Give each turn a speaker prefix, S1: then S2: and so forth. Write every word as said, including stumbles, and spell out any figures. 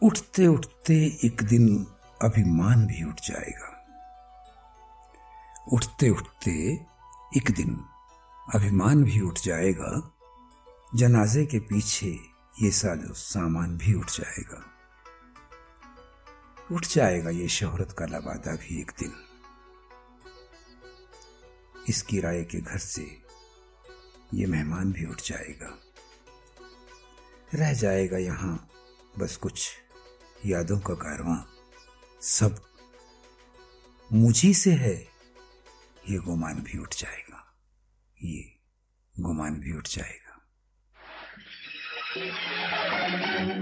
S1: उठते उठते एक दिन अभिमान भी उठ जाएगा। उठते उठते एक दिन अभिमान भी उठ जाएगा। जनाजे के पीछे ये साजो सामान भी उठ जाएगा। उठ जाएगा ये शोहरत का लबादा भी एक दिन। इस किराए के घर से ये मेहमान भी उठ जाएगा। रह जाएगा यहाँ बस कुछ यादों का कारवां। सब मुझी से है ये गुमान भी उठ जाएगा। ये गुमान भी उठ जाएगा।